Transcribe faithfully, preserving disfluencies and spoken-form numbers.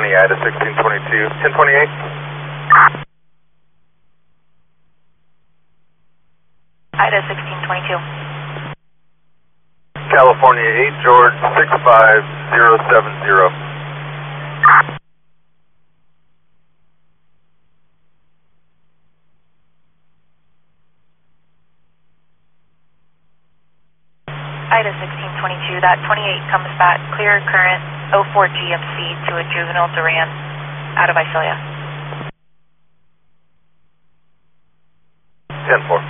twenty, Ida sixteen twenty-two, ten twenty-eight. Ida sixteen twenty-two. California eight, George six five zero seven zero. Ida sixteen twenty-two, that twenty-eight comes back, clear current oh four G M C to a juvenile Duran out of Visalia. ten four.